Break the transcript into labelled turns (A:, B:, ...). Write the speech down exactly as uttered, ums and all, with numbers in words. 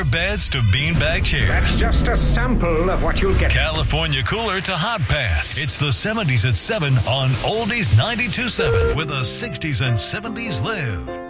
A: beds to beanbag chairs.
B: That's just a sample of what you'll get.
A: California cooler to hot pads. It's the seventies at seven on Oldies ninety-two point seven, where the sixties and seventies live.